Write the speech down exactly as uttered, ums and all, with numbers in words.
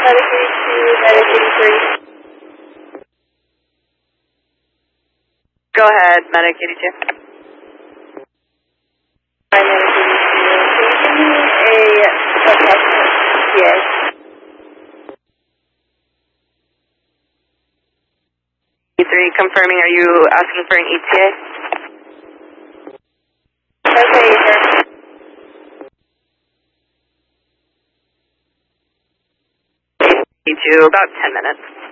Medic eighty-two, Medic eighty-three. Go ahead, Medic eighty-two. Hi, Medic eighty-two. Can you give me a approximate E T A? eighty-three, confirming, are you asking for an E T A? Okay, sir. eighty-two, about ten minutes.